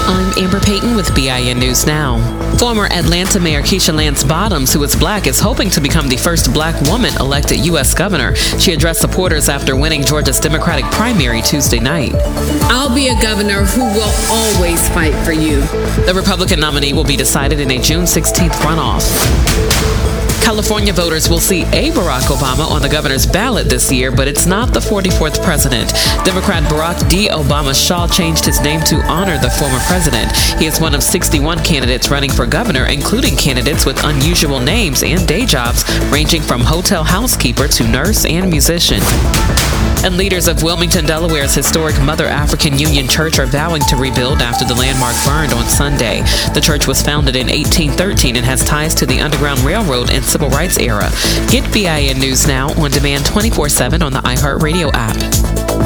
I'm Amber Payton with BIN News Now. Former Atlanta Mayor Keisha Lance Bottoms, who is black, is hoping to become the first black woman elected U.S. governor. She addressed supporters after winning Georgia's Democratic primary Tuesday night. I'll be a governor who will always fight for you. The Republican nominee will be decided in a June 16th runoff. California voters will see a Barack Obama on the governor's ballot this year, but it's not the 44th president. Democrat Barack D. Obama Shaw changed his name to honor the former president. He is one of 61 candidates running for governor, including candidates with unusual names and day jobs ranging from hotel housekeeper to nurse and musician. And leaders of Wilmington, Delaware's historic Mother African Union Church are vowing to rebuild after the landmark burned on Sunday. The church was founded in 1813 and has ties to the Underground Railroad and Civil Rights era. Get BIN News Now on demand 24/7 on the iHeartRadio app.